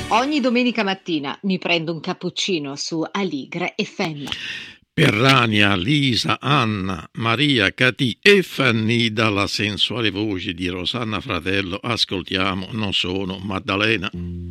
Ogni domenica mattina mi prendo un cappuccino su Aligre FM. Per Rania, Lisa, Anna, Maria, Catì e Fanny, dalla sensuale voce di Rosanna Fratello, ascoltiamo Non sono Maddalena.